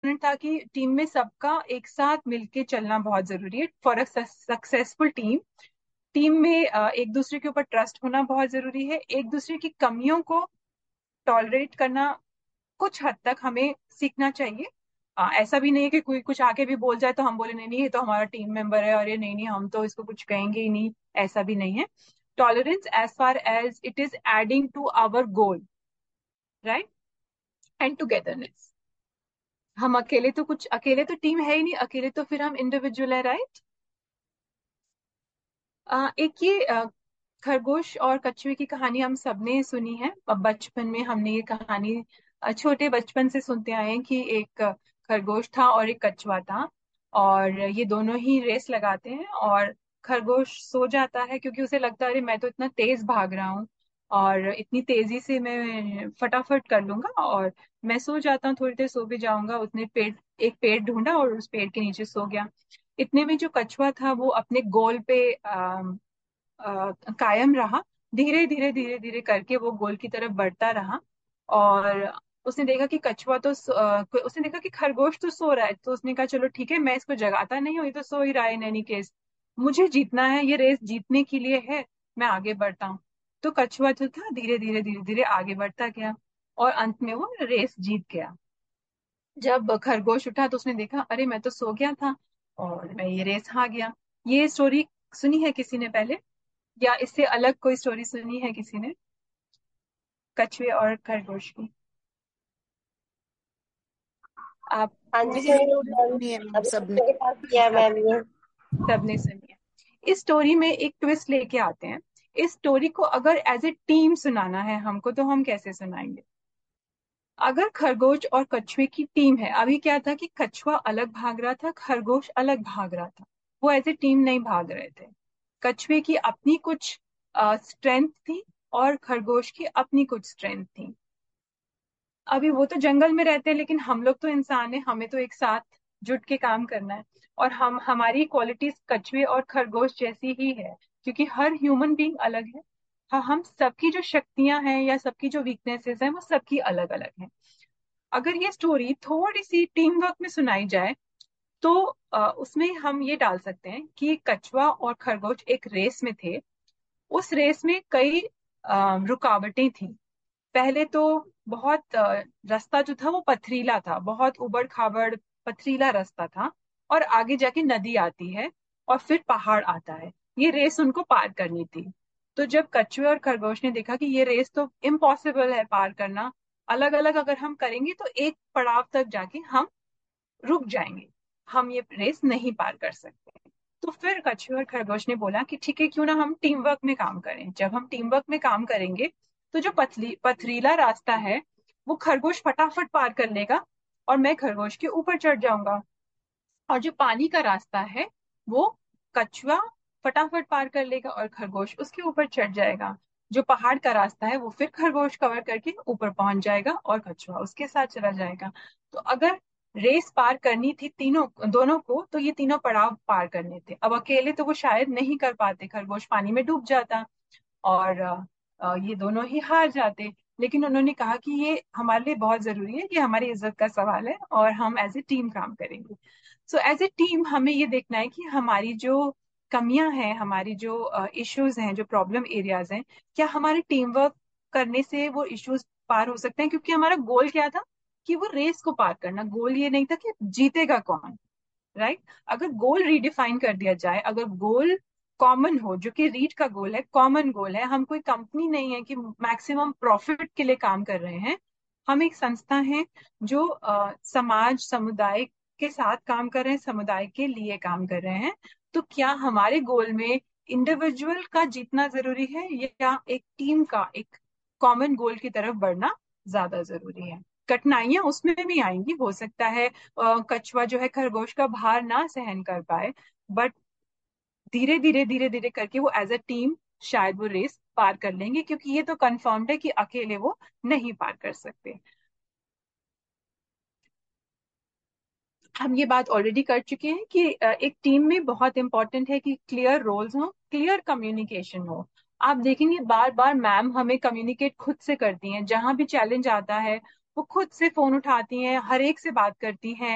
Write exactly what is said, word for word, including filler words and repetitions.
Important था कि team में सबका एक साथ मिलके चलना बहुत जरूरी है for a successful team. Team में अ, एक दूसरे के ऊपर ट्रस्ट होना बहुत जरूरी है, एक दूसरे की कमियों को टॉलरेट करना कुछ हद तक हमें सीखना चाहिए। आ, ऐसा भी नहीं है कि कोई कुछ आके भी बोल जाए तो हम बोले नहीं नहीं ये तो हमारा टीम मेंबर है और ये नहीं नहीं हम तो इसको कुछ कहेंगे ही नहीं, ऐसा भी नहीं है। Tolerance as far as it is adding to our goal, right, and togetherness. हम अकेले तो कुछ, अकेले तो टीम है ही नहीं, अकेले तो फिर हम इंडिविजुअल है, राइट। एक ये अ, खरगोश और कछुए की कहानी हम सबने सुनी है। अब बचपन में हमने ये कहानी अ, छोटे बचपन से सुनते आए हैं कि एक अ, खरगोश था और एक कछुआ था, और ये दोनों ही रेस लगाते हैं। और खरगोश सो जाता है क्योंकि उसे लगता है अरे मैं तो इतना तेज भाग रहा हूँ और इतनी तेजी से मैं फटाफट कर लूंगा, और मैं सो जाता हूँ, थोड़ी देर सो भी जाऊंगा। उसने पेड़, एक पेड़ ढूंढा और उस पेड़ के नीचे सो गया। इतने में जो कछुआ था वो अपने गोल पे अ, कायम रहा। धीरे धीरे धीरे धीरे करके वो गोल की तरफ बढ़ता रहा। और उसने देखा कि कछुआ तो सो- अ, उसने देखा कि खरगोश तो सो रहा है, तो उसने कहा चलो ठीक है, मैं इसको जगाता नहीं हूँ, ये तो सो ही रहा है इन एनी केस, मुझे जीतना है, ये रेस जीतने के लिए है, मैं आगे बढ़ता हूँ। तो कछुआ जो था धीरे धीरे धीरे धीरे आगे बढ़ता गया और अंत में वो रेस जीत गया। जब खरगोश उठा तो उसने देखा अरे मैं तो सो गया था और मैं ये रेस हार गया। ये स्टोरी सुनी है किसी ने पहले, या इससे अलग कोई स्टोरी सुनी है किसी ने, कछुए और खरगोश की? आप हाँ जी किसी सर, ने? मैम नहीं है मैम, अभी सबने। मेरे पास किया है सब मैम ये। सबने सुनी है। इस स्टोरी में एक ट्विस्ट लेके आते हैं। इस स्टोरी को अगर एज ए टीम सुनाना है हमको तो हम कैसे सुनाएंगे? अगर खरगोश और कछुए की टीम है, अभी क्या था कि कछुआ अलग भाग रहा था, खरगोश अलग भाग रहा था, वो एज ए टीम नहीं भाग रहे थे। कछुए की अपनी कुछ स्ट्रेंथ थी और खरगोश की अपनी कुछ स्ट्रेंथ थी। अभी वो तो जंगल में रहते हैं लेकिन हम लोग तो इंसान हैं, हमें तो एक साथ जुट के काम करना है। और हम, हमारी क्वालिटीज कछुए और खरगोश जैसी ही है, क्योंकि हर ह्यूमन बीइंग अलग है। हाँ, हम सबकी जो शक्तियां हैं या सबकी जो वीकनेसेस हैं वो सबकी अलग अलग हैं। अगर ये स्टोरी थोड़ी सी टीम वर्क में सुनाई जाए तो अ, उसमें हम ये डाल सकते हैं कि कछुआ और खरगोश एक रेस में थे। उस रेस में कई अ, रुकावटें थी। पहले तो बहुत अ, रास्ता जो था वो पथरीला था, बहुत उबड़ खाबड़ पथरीला रास्ता था। और आगे जाके नदी आती है और फिर पहाड़ आता है। ये रेस उनको पार करनी थी। तो जब कछुए और खरगोश ने देखा कि ये रेस तो इम्पॉसिबल है पार करना, अलग अलग अगर हम करेंगे तो एक पड़ाव तक जाके हम रुक जाएंगे, हम ये रेस नहीं पार कर सकते। तो फिर कछुए और खरगोश ने बोला कि ठीक है, क्यों ना हम टीम वर्क में काम करें। जब हम टीम वर्क में काम करेंगे तो जो पथली पथरीला रास्ता है वो खरगोश फटाफट पार कर लेगा और मैं खरगोश के ऊपर चढ़ जाऊंगा। और जो पानी का रास्ता है वो कछुआ फटाफट पार कर लेगा और खरगोश उसके ऊपर चढ़ जाएगा। जो पहाड़ का रास्ता है वो फिर खरगोश कवर करके ऊपर पहुंच जाएगा और कछुआ उसके साथ चला जाएगा। तो अगर रेस पार करनी थी तीनों दोनों को तो ये तीनों पड़ाव पार करने थे। अब अकेले तो वो शायद नहीं कर पाते, खरगोश पानी में डूब जाता और अ, अ, ये दोनों ही हार जाते। लेकिन उन्होंने कहा कि ये हमारे लिए बहुत जरूरी है, ये हमारी इज्जत का सवाल है और हम एज ए टीम काम करेंगे। सो एज ए टीम हमें ये देखना है कि हमारी जो कमियां हैं, हमारी जो इश्यूज हैं, जो प्रॉब्लम एरियाज हैं, क्या हमारे टीम वर्क करने से वो इश्यूज पार हो सकते हैं? क्योंकि हमारा गोल क्या था कि वो रेस को पार करना, गोल ये नहीं था कि जीतेगा कौन, राइट। अगर गोल रीडिफाइन कर दिया जाए, अगर गोल कॉमन हो, जो कि रीड का गोल है, कॉमन गोल है, हम कोई कंपनी नहीं है कि मैक्सिमम प्रॉफिट के लिए काम कर रहे हैं, हम एक संस्था है जो अ, समाज समुदाय के साथ काम कर रहे हैं, समुदाय के लिए काम कर रहे हैं। तो क्या हमारे गोल में इंडिविजुअल का जीतना जरूरी है या एक टीम का, एक कॉमन गोल की तरफ बढ़ना ज्यादा जरूरी है? कठिनाइयां उसमें भी आएंगी, हो सकता है अ, कछुआ जो है खरगोश का भार ना सहन कर पाए, बट धीरे धीरे धीरे धीरे करके वो एज अ टीम शायद वो रेस पार कर लेंगे, क्योंकि ये तो कंफर्म्ड है कि अकेले वो नहीं पार कर सकते। हम ये बात ऑलरेडी कर चुके हैं कि अ, एक टीम में बहुत इंपॉर्टेंट है कि क्लियर रोल्स हो, क्लियर कम्युनिकेशन हो। आप देखेंगे बार बार मैम हमें कम्युनिकेट खुद से करती हैं, जहां भी चैलेंज आता है वो खुद से फोन उठाती हैं, हर एक से बात करती हैं।